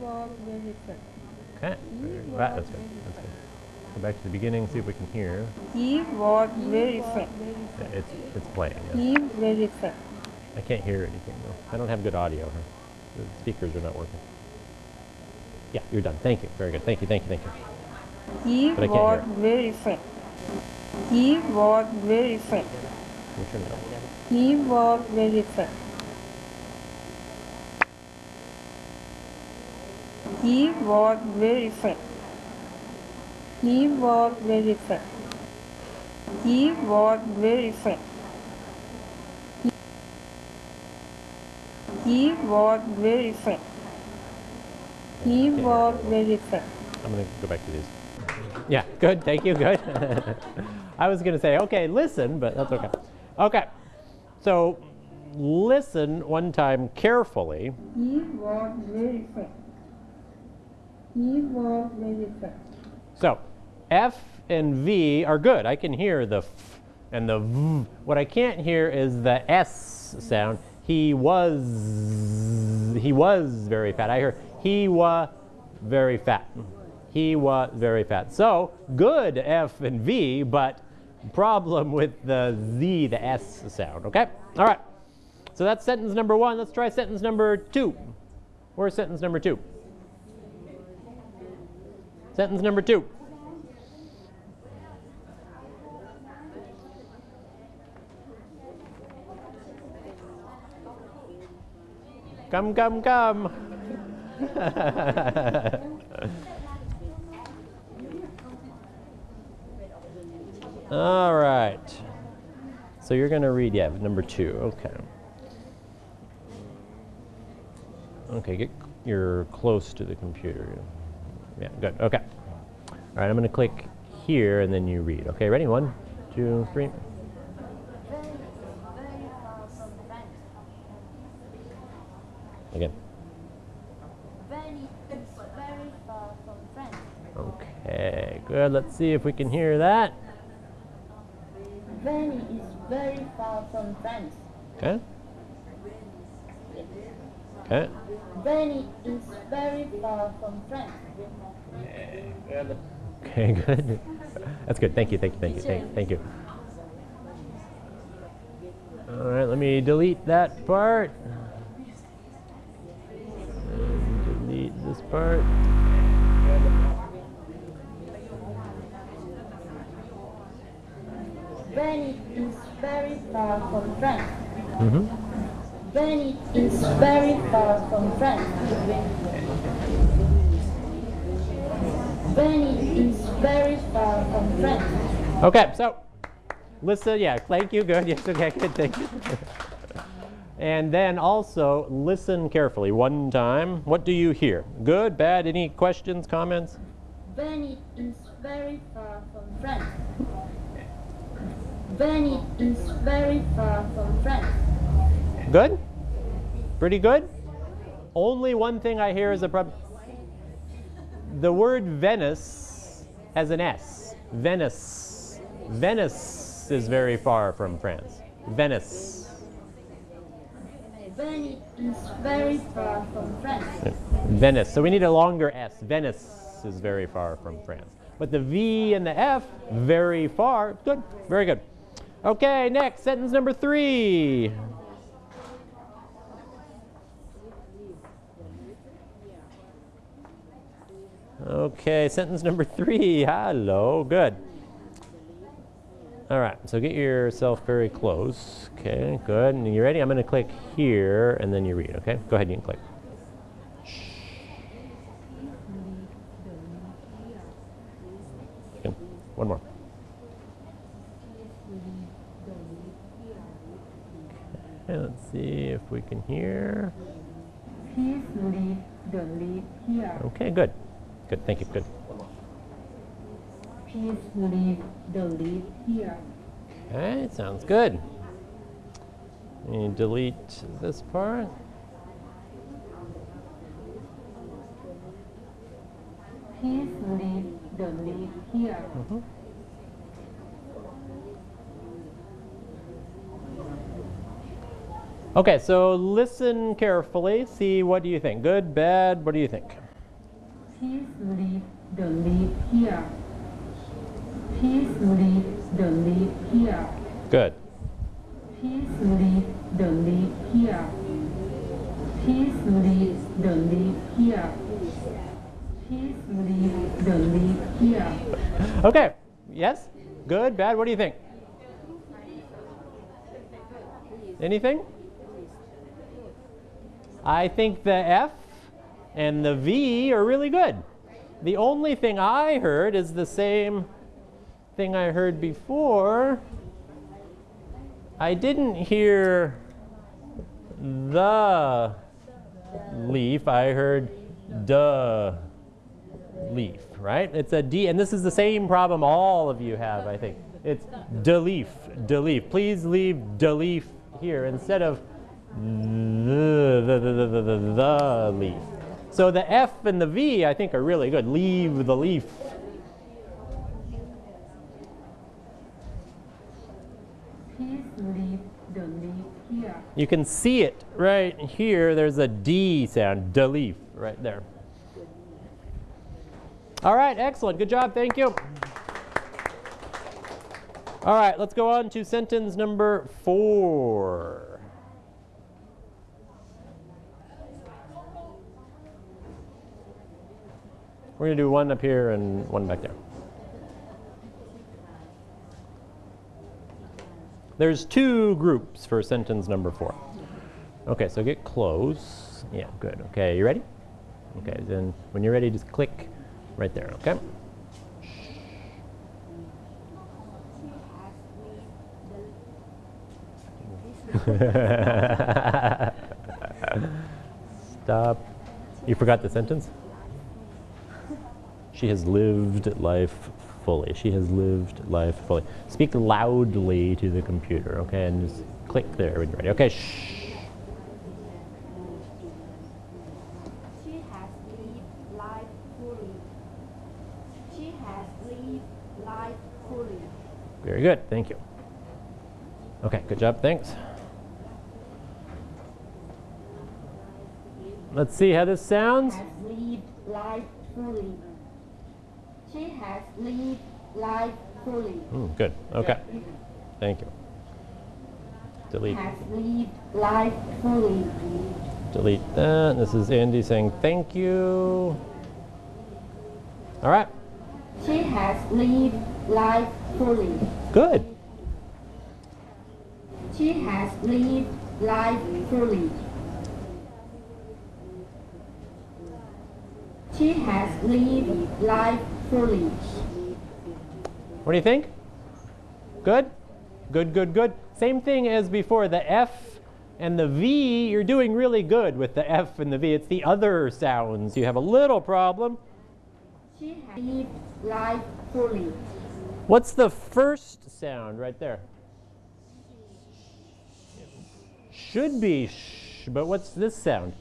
was very fat. Okay. That's good. That's good. Go back to the beginning, see if we can hear. He was very fat. Yeah, it's playing. Yeah. He very fat. I can't hear anything though. I don't have good audio. Huh? The speakers are not working. Yeah, you're done. Thank you. Very good. Thank you. Thank you. Thank you. He But I can't was hear. very fat. He was very fat. We'll turn it up. He was very fat. He was very fat. He was very fat. He was very fat. He was very fat. He was very fat. I'm going to go back to these. Yeah, good. Thank you. Good. I was going to say, okay, listen, but that's okay. Okay. So listen one time carefully. He was very fat. He was very fat. So F and V are good. I can hear the F and the V. What I can't hear is the S sound. He was very fat. I hear he was very fat. He was very fat. So good F and V, but problem with the Z, the S sound. Okay? All right. So that's sentence number one. Let's try sentence number two. Where's sentence number two? Sentence number two. Come, come, come. All right. So you're going to read, yeah, number two. Okay. Okay, you're close to the computer. Yeah, good. Okay. All right, I'm going to click here and then you read. Okay, ready? 1, 2, 3. Again. Benny is very far from France. Okay, good. Let's see if we can hear that. Benny is very far from France. Okay. Okay. Benny is very far from France. Okay, good. That's good. Thank you. Thank you. Thank you. Thank you. All right, let me delete that part. And delete this part. Benny is very far from France. Mm-hmm. Benny is very far from France. Benny is very far from France. Okay, so listen, yeah, thank you, good, yes, okay, good, thank you. And then also listen carefully one time. What do you hear? Good, bad, any questions, comments? Benny is very far from France. Benny is very far from France. Good? Pretty good? Only one thing I hear is a problem. The word Venice has an S. Venice. Venice is very far from France. Venice. Benny is very far from France. Venice. So we need a longer S. Venice is very far from France. But the V and the F, very far. Good. Very good. Okay, next, sentence number 3. Okay, sentence number 3. Hello, good. All right, so get yourself very close. Okay, good. And you ready? I'm going to click here, and then you read, okay? Go ahead, you can click. Okay, one more. Okay, let's see if we can hear. Please leave the lid here. Okay, good. Good, thank you, good. Please leave the lid here. Okay, sounds good. And delete this part. Please leave the lid here. Okay, so listen carefully. See, what do you think? Good, bad, what do you think? Please leave the leaf here. Please leave the leaf here. Good. Please leave the leaf here. Please leave the leaf here. Please leave the leaf here. Okay. Yes? Good? Bad? What do you think? Anything? I think the F and the V are really good. The only thing I heard is the same thing I heard before. I didn't hear the leaf. I heard the leaf, right? It's a D, and this is the same problem all of you have, I think. It's de leaf, de leaf. Please leave de leaf here instead of the leaf. So the F and the V, I think, are really good. Leave the leaf. Please leave the leaf here. You can see it right here. There's a D sound, de leaf, right there. All right, excellent. Good job. Thank you. All right, let's go on to sentence number 4. We're going to do one up here and one back there. There's 2 groups for sentence number 4. Okay, so get close. Yeah, good. Okay, you ready? Okay, then when you're ready, just click right there, okay? Stop. You forgot the sentence? She has lived life fully. She has lived life fully. Speak loudly to the computer, okay? And just click there when you're ready. Okay, shh. She has lived life fully. She has lived life fully. Very good, thank you. Okay, good job, thanks. Let's see how this sounds. Has lived life fully. She has lived life fully. Good, okay. Thank you. Delete. Has lived life fully. Delete that. This is Andy saying thank you. All right. She has lived life fully. Good. She has lived life fully. She has lived life fully. What do you think? Good? Good, good, good. Same thing as before. The F and the V, you're doing really good with the F and the V. It's the other sounds. You have a little problem. She has lived life fully. What's the first sound right there? Should be sh, but what's this sound?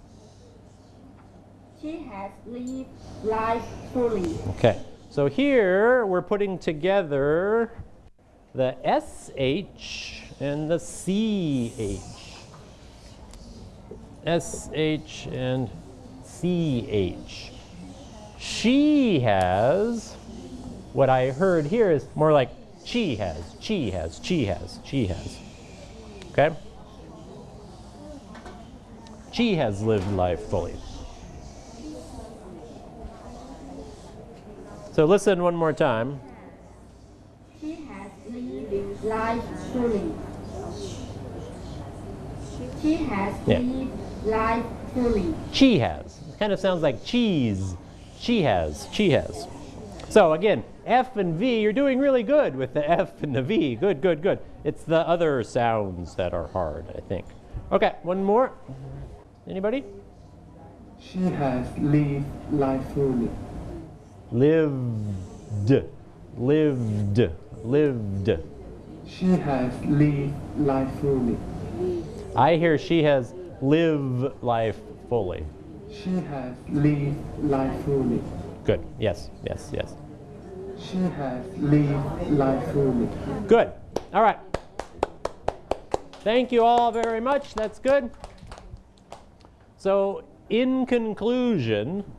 She has lived life fully. Okay, so here we're putting together the SH and the CH. SH and CH. She has, what I heard here is more like she has, she has, she has, she has. Okay? She has lived life fully. So listen one more time. She has lived life fully. She has lived life fully. She has. It kind of sounds like cheese. She has. She has. So again, F and V, you're doing really good with the F and the V. Good, good, good. It's the other sounds that are hard, I think. Okay, one more. Anybody? She has lived life fully. Lived. Lived. Lived. She has lived life fully. I hear she has lived life fully. She has lived life fully. Good. Yes, yes, yes. She has lived life fully. Good. All right. Thank you all very much. That's good. So, in conclusion,